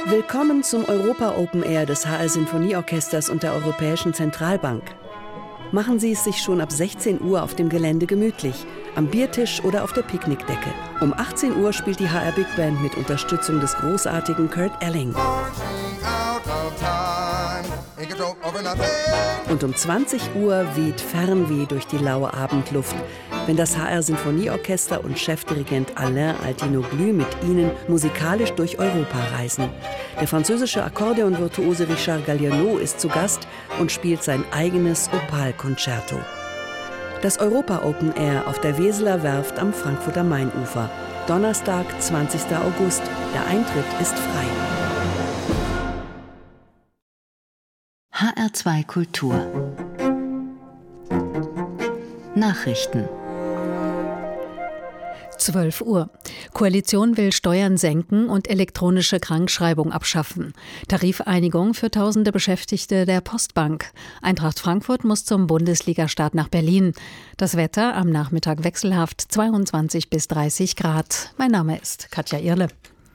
Willkommen zum Europa Open Air des HR Sinfonieorchesters und der Europäischen Zentralbank. Machen Sie es sich schon ab 16 Uhr auf dem Gelände gemütlich, am Biertisch oder auf der Picknickdecke. Um 18 Uhr spielt die HR Big Band mit Unterstützung des großartigen Kurt Elling. Und um 20 Uhr weht Fernweh durch die laue Abendluft, wenn das HR Sinfonieorchester und Chefdirigent Alain Altinoglu mit Ihnen musikalisch durch Europa reisen. Der französische Akkordeonvirtuose Richard Galliano ist zu Gast und spielt sein eigenes Opal-Concerto. Das Europa Open Air auf der Weseler Werft am Frankfurter Mainufer. Donnerstag, 20. August. Der Eintritt ist frei. HR2 Kultur Nachrichten 12 Uhr. Koalition will Steuern senken und elektronische Krankschreibung abschaffen. Tarifeinigung für tausende Beschäftigte der Postbank. Eintracht Frankfurt muss zum Bundesligastart nach Berlin. Das Wetter am Nachmittag wechselhaft 22 bis 30 Grad. Mein Name ist Katja Irle.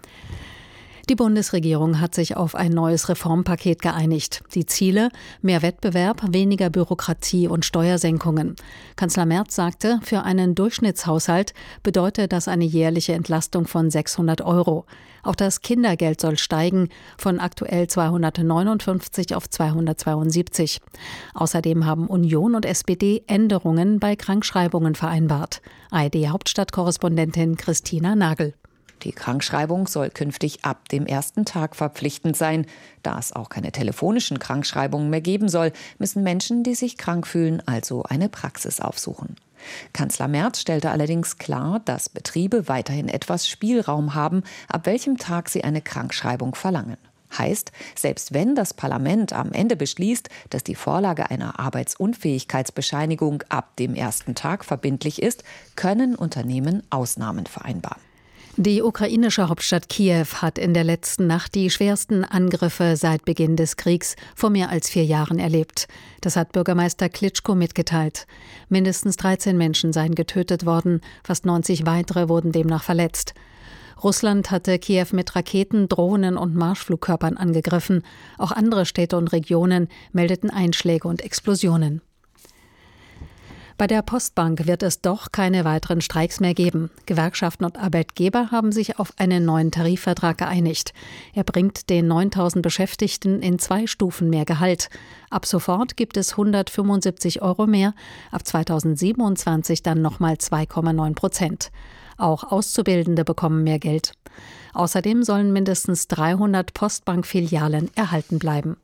Die Bundesregierung hat sich auf ein neues Reformpaket geeinigt. Die Ziele: mehr Wettbewerb, weniger Bürokratie und Steuersenkungen. Kanzler Merz sagte, für einen Durchschnittshaushalt bedeutet das eine jährliche Entlastung von 600 €. Auch das Kindergeld soll steigen, von aktuell 259 auf 272. Außerdem haben Union und SPD Änderungen bei Krankschreibungen vereinbart. ARD-Hauptstadtkorrespondentin Christina Nagel. Die Krankschreibung soll künftig ab dem ersten Tag verpflichtend sein. Da es auch keine telefonischen Krankschreibungen mehr geben soll, müssen Menschen, die sich krank fühlen, also eine Praxis aufsuchen. Kanzler Merz stellte allerdings klar, dass Betriebe weiterhin etwas Spielraum haben, ab welchem Tag sie eine Krankschreibung verlangen. Heißt, selbst wenn das Parlament am Ende beschließt, dass die Vorlage einer Arbeitsunfähigkeitsbescheinigung ab dem ersten Tag verbindlich ist, können Unternehmen Ausnahmen vereinbaren. Die ukrainische Hauptstadt Kiew hat in der letzten Nacht die schwersten Angriffe seit Beginn des Kriegs vor mehr als 4 Jahren erlebt. Das hat Bürgermeister Klitschko mitgeteilt. Mindestens 13 Menschen seien getötet worden, fast 90 weitere wurden demnach verletzt. Russland hatte Kiew mit Raketen, Drohnen und Marschflugkörpern angegriffen. Auch andere Städte und Regionen meldeten Einschläge und Explosionen. Bei der Postbank wird es doch keine weiteren Streiks mehr geben. Gewerkschaften und Arbeitgeber haben sich auf einen neuen Tarifvertrag geeinigt. Er bringt den 9.000 Beschäftigten in 2 Stufen mehr Gehalt. Ab sofort gibt es 175 € mehr, ab 2027 dann nochmal 2,9%. Auch Auszubildende bekommen mehr Geld. Außerdem sollen mindestens 300 Postbank-Filialen erhalten bleiben.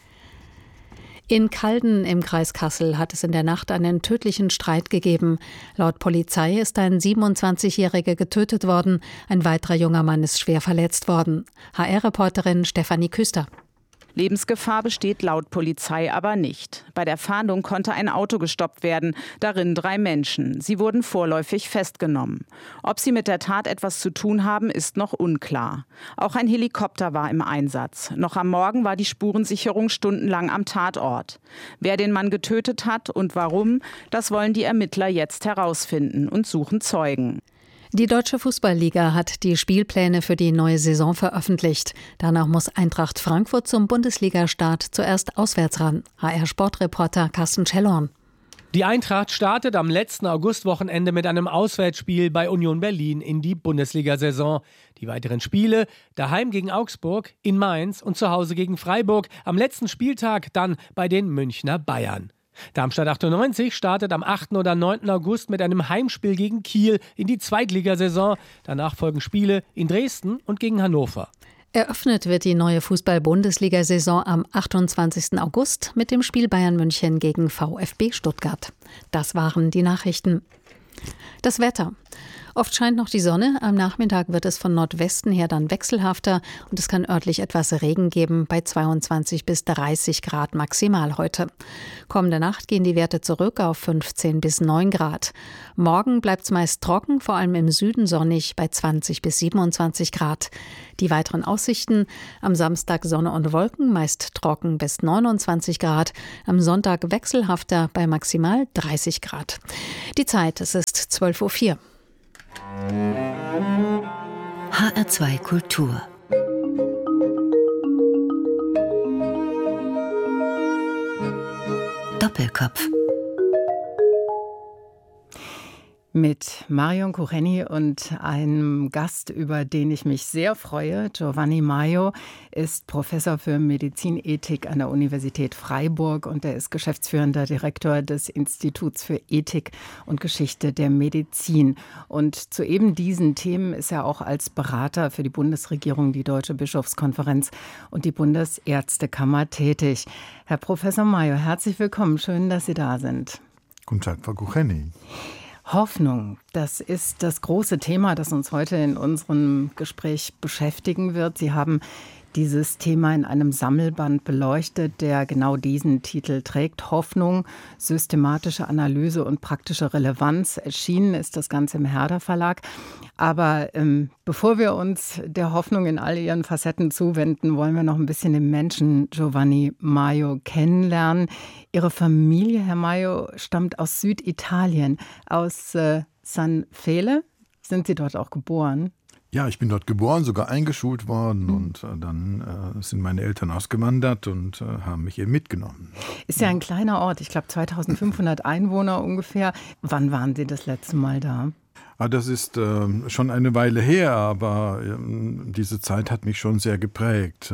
In Calden im Kreis Kassel hat es in der Nacht einen tödlichen Streit gegeben. Laut Polizei ist ein 27-Jähriger getötet worden. Ein weiterer junger Mann ist schwer verletzt worden. HR-Reporterin Stefanie Küster. Lebensgefahr besteht laut Polizei aber nicht. Bei der Fahndung konnte ein Auto gestoppt werden, darin 3 Menschen. Sie wurden vorläufig festgenommen. Ob sie mit der Tat etwas zu tun haben, ist noch unklar. Auch ein Helikopter war im Einsatz. Noch am Morgen war die Spurensicherung stundenlang am Tatort. Wer den Mann getötet hat und warum, das wollen die Ermittler jetzt herausfinden und suchen Zeugen. Die Deutsche Fußballliga hat die Spielpläne für die neue Saison veröffentlicht. Danach muss Eintracht Frankfurt zum Bundesligastart zuerst auswärts ran. HR-Sportreporter Carsten Schellhorn. Die Eintracht startet am letzten Augustwochenende mit einem Auswärtsspiel bei Union Berlin in die Bundesliga-Saison. Die weiteren Spiele: daheim gegen Augsburg, in Mainz und zu Hause gegen Freiburg. Am letzten Spieltag dann bei den Münchner Bayern. Darmstadt 98 startet am 8. oder 9. August mit einem Heimspiel gegen Kiel in die Zweitligasaison. Danach folgen Spiele in Dresden und gegen Hannover. Eröffnet wird die neue Fußball-Bundesliga-Saison am 28. August mit dem Spiel Bayern München gegen VfB Stuttgart. Das waren die Nachrichten. Das Wetter. Oft scheint noch die Sonne, am Nachmittag wird es von Nordwesten her dann wechselhafter und es kann örtlich etwas Regen geben bei 22 bis 30 Grad maximal heute. Kommende Nacht gehen die Werte zurück auf 15 bis 9 Grad. Morgen bleibt es meist trocken, vor allem im Süden sonnig bei 20 bis 27 Grad. Die weiteren Aussichten: am Samstag Sonne und Wolken, meist trocken bis 29 Grad. Am Sonntag wechselhafter bei maximal 30 Grad. Die Zeit, es ist 12:04 Uhr. HR2 Kultur Doppelkopf. Mit Marion Kucheni und einem Gast, über den ich mich sehr freue. Giovanni Maio ist Professor für Medizinethik an der Universität Freiburg und er ist geschäftsführender Direktor des Instituts für Ethik und Geschichte der Medizin. Und zu eben diesen Themen ist er auch als Berater für die Bundesregierung, die Deutsche Bischofskonferenz und die Bundesärztekammer tätig. Herr Professor Maio, herzlich willkommen. Schön, dass Sie da sind. Guten Tag, Frau Kucheni. Hoffnung, das ist das große Thema, das uns heute in unserem Gespräch beschäftigen wird. Sie haben dieses Thema in einem Sammelband beleuchtet, der genau diesen Titel trägt. Hoffnung, systematische Analyse und praktische Relevanz. Erschienen ist das Ganze im Herder Verlag. Aber bevor wir uns der Hoffnung in all ihren Facetten zuwenden, wollen wir noch ein bisschen den Menschen Giovanni Maio kennenlernen. Ihre Familie, Herr Maio, stammt aus Süditalien, aus San Fele. Sind Sie dort auch geboren? Ja, ich bin dort geboren, sogar eingeschult worden und dann sind meine Eltern ausgewandert und haben mich eben mitgenommen. Ist ja ein kleiner Ort, ich glaube 2500 Einwohner ungefähr. Wann waren Sie das letzte Mal da? Das ist schon eine Weile her, aber diese Zeit hat mich schon sehr geprägt,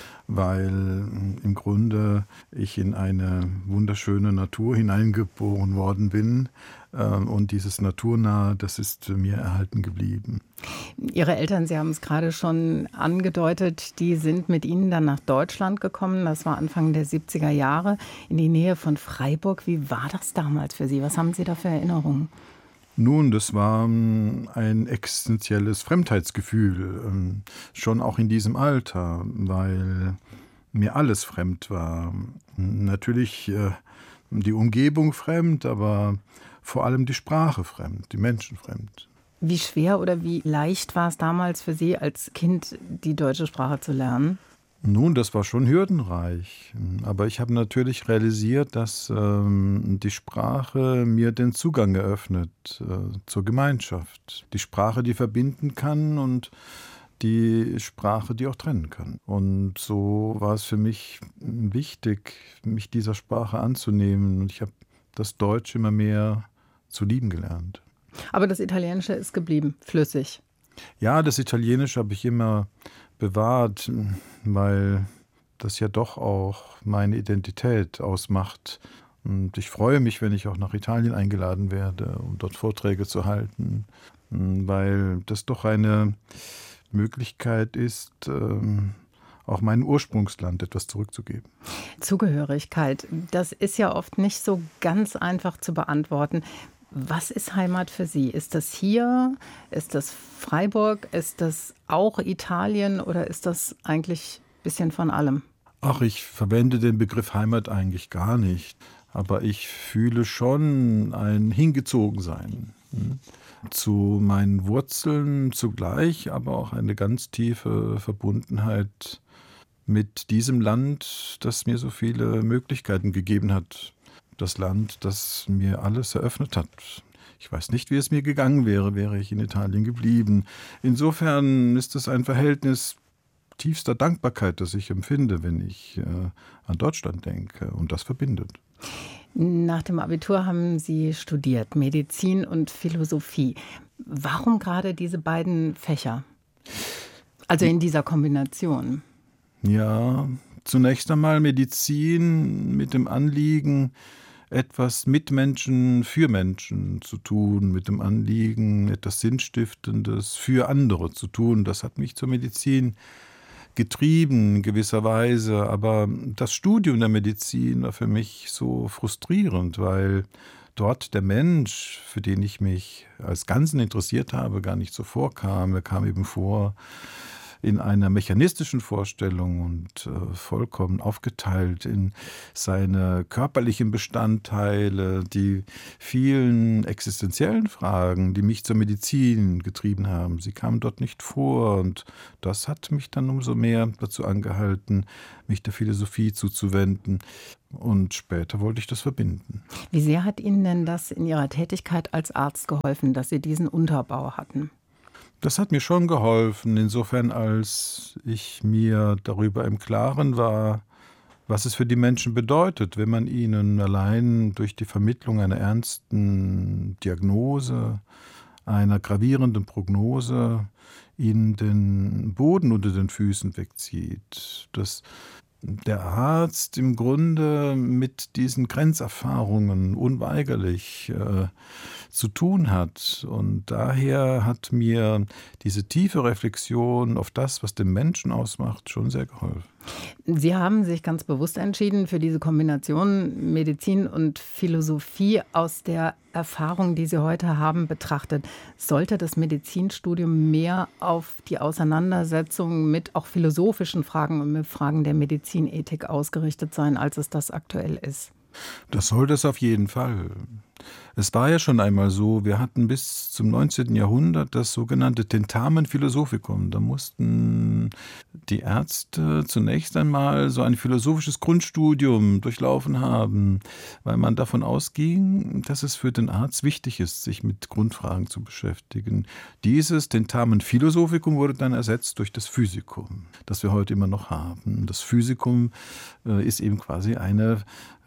weil im Grunde ich in eine wunderschöne Natur hineingeboren worden bin. Und dieses Naturnahe, das ist mir erhalten geblieben. Ihre Eltern, Sie haben es gerade schon angedeutet, die sind mit Ihnen dann nach Deutschland gekommen. Das war Anfang der 70er Jahre in die Nähe von Freiburg. Wie war das damals für Sie? Was haben Sie da für Erinnerungen? Nun, das war ein existenzielles Fremdheitsgefühl, schon auch in diesem Alter, weil mir alles fremd war. Natürlich die Umgebung fremd, aber vor allem die Sprache fremd, die Menschen fremd. Wie schwer oder wie leicht war es damals für Sie als Kind, die deutsche Sprache zu lernen? Nun, das war schon hürdenreich, aber ich habe natürlich realisiert, dass die Sprache mir den Zugang eröffnet zur Gemeinschaft. Die Sprache, die verbinden kann und die Sprache, die auch trennen kann. Und so war es für mich wichtig, mich dieser Sprache anzunehmen. Und ich habe das Deutsch immer mehr zu lieben gelernt. Aber das Italienische ist geblieben, flüssig. Ja, das Italienische habe ich immer bewahrt, weil das ja doch auch meine Identität ausmacht. Und ich freue mich, wenn ich auch nach Italien eingeladen werde, um dort Vorträge zu halten, weil das doch eine Möglichkeit ist, auch meinem Ursprungsland etwas zurückzugeben. Zugehörigkeit, das ist ja oft nicht so ganz einfach zu beantworten. Was ist Heimat für Sie? Ist das hier? Ist das Freiburg? Ist das auch Italien? Oder ist das eigentlich ein bisschen von allem? Ach, ich verwende den Begriff Heimat eigentlich gar nicht. Aber ich fühle schon ein Hingezogensein zu meinen Wurzeln zugleich, aber auch eine ganz tiefe Verbundenheit mit diesem Land, das mir so viele Möglichkeiten gegeben hat. Das Land, das mir alles eröffnet hat. Ich weiß nicht, wie es mir gegangen wäre, wäre ich in Italien geblieben. Insofern ist es ein Verhältnis tiefster Dankbarkeit, das ich empfinde, wenn ich an Deutschland denke. Und das verbindet. Nach dem Abitur haben Sie studiert, Medizin und Philosophie. Warum gerade diese beiden Fächer? Also in dieser Kombination. Ja, zunächst einmal Medizin mit dem Anliegen, etwas mit Menschen, für Menschen zu tun, mit dem Anliegen, etwas Sinnstiftendes für andere zu tun. Das hat mich zur Medizin getrieben in gewisser Weise. Aber das Studium der Medizin war für mich so frustrierend, weil dort der Mensch, für den ich mich als Ganzen interessiert habe, gar nicht so vorkam. Er kam eben vor in einer mechanistischen Vorstellung und vollkommen aufgeteilt in seine körperlichen Bestandteile, die vielen existenziellen Fragen, die mich zur Medizin getrieben haben. Sie kamen dort nicht vor und das hat mich dann umso mehr dazu angehalten, mich der Philosophie zuzuwenden. Und später wollte ich das verbinden. Wie sehr hat Ihnen denn das in Ihrer Tätigkeit als Arzt geholfen, dass Sie diesen Unterbau hatten? Das hat mir schon geholfen, insofern als ich mir darüber im Klaren war, was es für die Menschen bedeutet, wenn man ihnen allein durch die Vermittlung einer ernsten Diagnose, einer gravierenden Prognose, ihnen den Boden unter den Füßen wegzieht. Dass der Arzt im Grunde mit diesen Grenzerfahrungen unweigerlich zu tun hat. Und daher hat mir diese tiefe Reflexion auf das, was den Menschen ausmacht, schon sehr geholfen. Sie haben sich ganz bewusst entschieden für diese Kombination Medizin und Philosophie. Aus der Erfahrung, die Sie heute haben, betrachtet, sollte das Medizinstudium mehr auf die Auseinandersetzung mit auch philosophischen Fragen und mit Fragen der Medizinethik ausgerichtet sein, als es das aktuell ist? Das sollte es auf jeden Fall. Es war ja schon einmal so, wir hatten bis zum 19. Jahrhundert das sogenannte Tentamen Philosophicum. Da mussten die Ärzte zunächst einmal so ein philosophisches Grundstudium durchlaufen haben, weil man davon ausging, dass es für den Arzt wichtig ist, sich mit Grundfragen zu beschäftigen. Dieses Tentamen Philosophicum wurde dann ersetzt durch das Physikum, das wir heute immer noch haben. Das Physikum ist eben quasi eine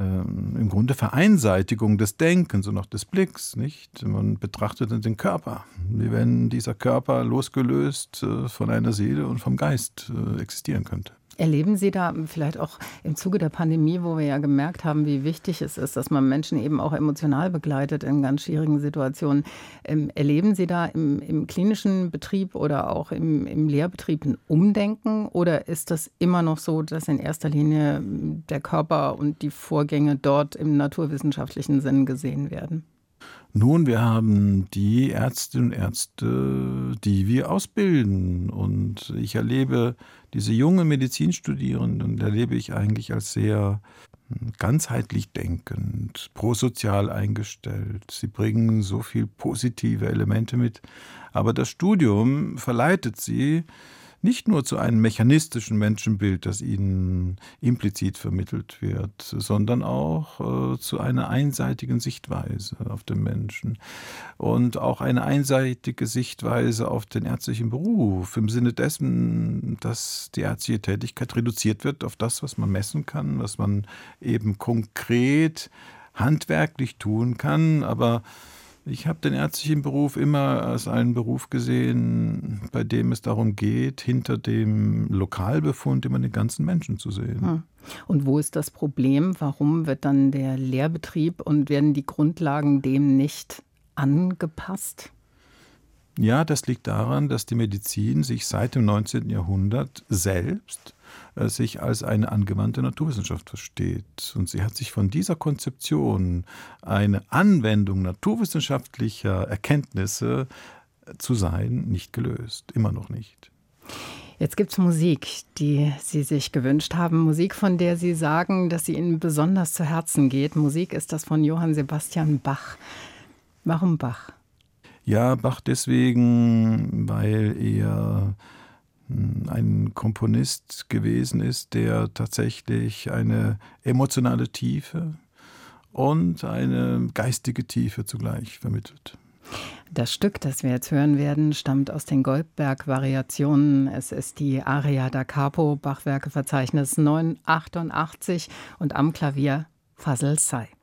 im Grunde Vereinseitigung des Denkens und auch des Blicks, nicht? Man betrachtet den Körper, wie wenn dieser Körper losgelöst von einer Seele und vom Geist existieren könnte. Erleben Sie da vielleicht auch im Zuge der Pandemie, wo wir ja gemerkt haben, wie wichtig es ist, dass man Menschen eben auch emotional begleitet in ganz schwierigen Situationen, erleben Sie da im klinischen Betrieb oder auch im Lehrbetrieb ein Umdenken? Oder ist das immer noch so, dass in erster Linie der Körper und die Vorgänge dort im naturwissenschaftlichen Sinn gesehen werden? Nun, wir haben die Ärztinnen und Ärzte, die wir ausbilden. Und ich erlebe diese jungen Medizinstudierenden, erlebe ich eigentlich als sehr ganzheitlich denkend, prosozial eingestellt. Sie bringen so viel positive Elemente mit. Aber das Studium verleitet sie nicht nur zu einem mechanistischen Menschenbild, das ihnen implizit vermittelt wird, sondern auch zu einer einseitigen Sichtweise auf den Menschen und auch eine einseitige Sichtweise auf den ärztlichen Beruf, im Sinne dessen, dass die ärztliche Tätigkeit reduziert wird auf das, was man messen kann, was man eben konkret handwerklich tun kann, aber ich habe den ärztlichen Beruf immer als einen Beruf gesehen, bei dem es darum geht, hinter dem Lokalbefund immer den ganzen Menschen zu sehen. Und wo ist das Problem? Warum wird dann der Lehrbetrieb und werden die Grundlagen dem nicht angepasst? Ja, das liegt daran, dass die Medizin sich seit dem 19. Jahrhundert selbst sich als eine angewandte Naturwissenschaft versteht. Und sie hat sich von dieser Konzeption, eine Anwendung naturwissenschaftlicher Erkenntnisse zu sein, nicht gelöst. Immer noch nicht. Jetzt gibt es Musik, die Sie sich gewünscht haben. Musik, von der Sie sagen, dass sie Ihnen besonders zu Herzen geht. Musik ist das von Johann Sebastian Bach. Warum Bach? Ja, Bach deswegen, weil er ein Komponist gewesen ist, der tatsächlich eine emotionale Tiefe und eine geistige Tiefe zugleich vermittelt. Das Stück, das wir jetzt hören werden, stammt aus den Goldberg-Variationen. Es ist die Aria da Capo, Bachwerkeverzeichnis 988 und am Klavier Fazl Say.